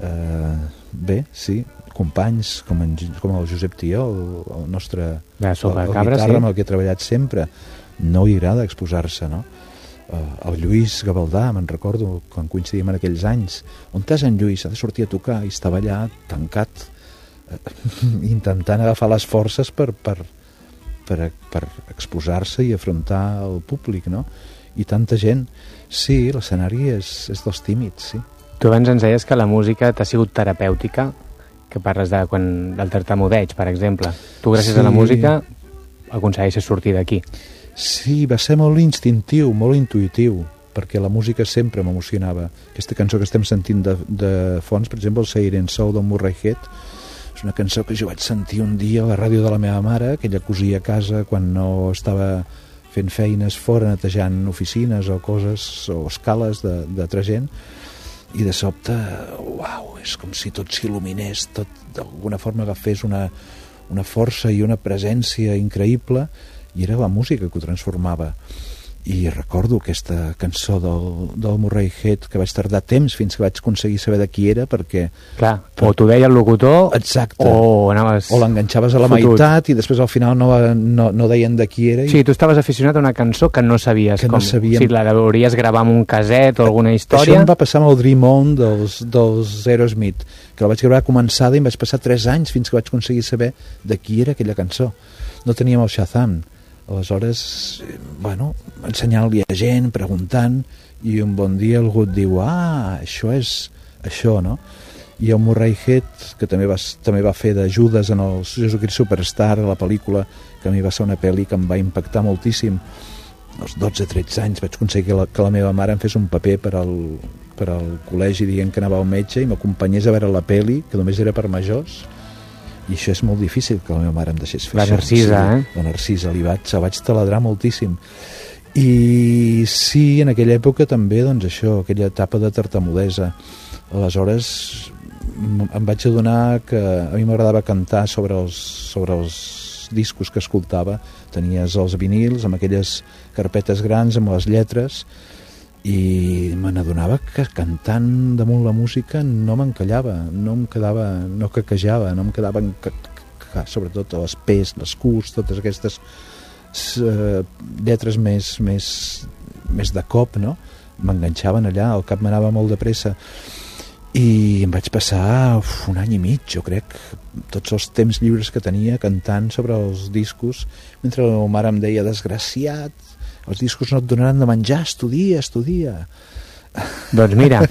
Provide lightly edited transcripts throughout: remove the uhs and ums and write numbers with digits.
Bé, sí, companys com el Josep Tió, el nostre el guitarra, sí, amb el que he treballat sempre. No li agrada exposar-se, no? El Lluís Gavaldà, me'n recordo quan coincidíem en aquells anys. On estàs, en Lluís? Ha de sortir a tocar. I estava allà tancat, intentant agafar les forces per exposar-se i afrontar el públic, no? I tanta gent. Sí, l'escenari és dels tímids, sí. Tu abans ens deies que la música t'ha sigut terapèutica, que parles del tartamudeig, per exemple. Tu, gràcies a la música, aconsegueixes sortir d'aquí. Sí, va ser molt instintiu, molt intuïtiu, perquè la música sempre m'emocionava. Aquesta cançó que estem sentint de fons, per exemple, el Siren Soul del Murray Head, és una cançó que jo vaig sentir un dia a la ràdio de la meva mare, que ella cosia a casa quan no estava fent feines fora, netejant oficines o coses, o escales d'altra gent, i de sobte, uau, és com si tot s'il·luminés, tot d'alguna forma agafés una força i una presència increïble, i era la música que ho transformava. I recordo aquesta cançó del Murray Head, que vaig tardar temps fins que vaig aconseguir saber de qui era, perquè... Clar, o t'ho deia el locutor, exacte, o anaves... O l'enganxaves a la meitat i després al final no deien de qui era. Sí, tu estaves aficionat a una cançó que no sabies com... sabíem... Si la hauries gravar amb un caset o alguna història... Això em va passar amb el Dream On dels Aerosmith, que la vaig gravar començada i em vaig passar 3 anys fins que vaig aconseguir saber de qui era aquella cançó. No teníem el Shazam. Aleshores, bueno, ensenyant-li a gent, preguntant, i un bon dia algú et diu, això és això, no? I el Murray Head, que també va fer de Judas en el Jesucrist Superstar, la pel·lícula, que a mi va ser una pel·li que em va impactar moltíssim. Als 12-13 anys vaig aconseguir que la meva mare em fes un paper per al col·legi dient que anava al metge i m'acompanyés a veure la pel·li, que només era per majors. I això és molt difícil que la meva mare em deixés fer. La Narcisa, La Narcisa, la vaig taladrar moltíssim. I sí, en aquella època també, doncs això, aquella etapa de tartamudesa. Aleshores em vaig adonar que a mi m'agradava cantar sobre els discos que escoltava. Tenies els vinils amb aquelles carpetes grans amb les lletres, i me n'adonava que cantant damunt la música no m'encallava, no quequejava, no em quedaven sobretot les P's, les Q's, totes aquestes lletres més de cop, no? M'enganxaven allà, el cap m'anava molt de pressa, i em vaig passar un any i mig, jo crec, tots els temps lliures que tenia cantant sobre els discos, mentre la meva mare em deia, desgraciat, els discos no et donaran de menjar, estudia. Doncs mira.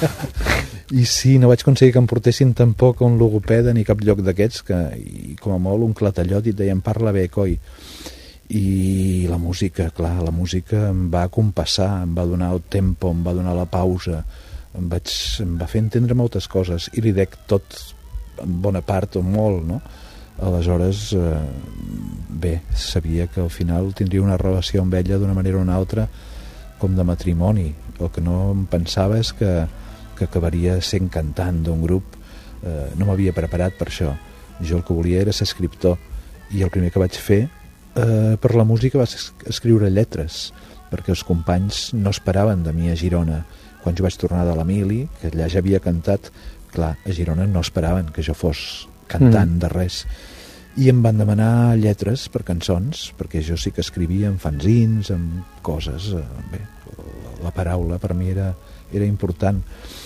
I sí, no vaig aconseguir que em portessin tampoc a un logopeda ni cap lloc d'aquests, i com a molt un clatallot, i et deien, parla bé, coi. I la música, clar, la música em va compassar, em va donar el tempo, em va donar la pausa, em va fer entendre moltes coses, i li dec tot, en bona part o molt, no? Aleshores, bé, sabia que al final tindria una relació amb ella d'una manera o una altra com de matrimoni. El que no em pensava és que acabaria sent cantant d'un grup. No m'havia preparat per això. Jo el que volia era ser escriptor, i el primer que vaig fer per la música va ser escriure lletres, perquè els companys no esperaven de mi a Girona. Quan jo vaig tornar de la Mili, que allà ja havia cantat, clar, a Girona no esperaven que jo fos cantant de res, i em van demanar lletres per cançons, perquè jo sí que escrivia en fanzins, en coses, bé, la paraula per mi era important,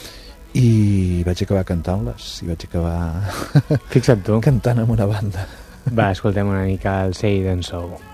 i vaig acabar cantant-les, i vaig acabar fixa't tu, cantant amb una banda. Va, escoltem una mica el Say Then So.